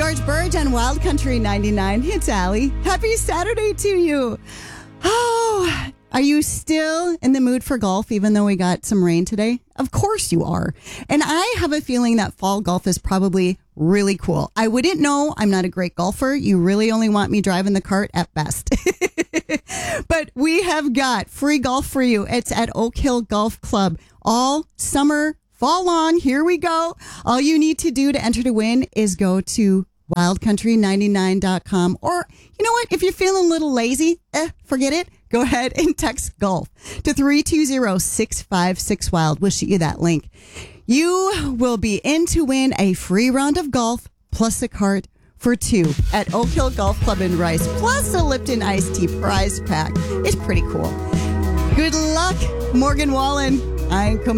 George Burge on Wild Country 99. It's Allie. Happy Saturday to you. Oh, are you still in the mood for golf even though we got some rain today? Of course you are. And I have a feeling that fall golf is probably really cool. I wouldn't know. I'm not a great golfer. You really only want me driving the cart at best. But we have got free golf for you. It's at Oak Hill Golf Club all summer, fall long. Here we go. All you need to do to enter to win is go to wildcountry99.com. Or, you know what? If you're feeling a little lazy, forget it. Go ahead and text golf to 320-656-WILD. We'll shoot you that link. You will be in to win a free round of golf plus a cart for two at Oak Hill Golf Club in Rice, plus a Lipton iced tea prize pack. It's pretty cool. Good luck, Morgan Wallen. I'm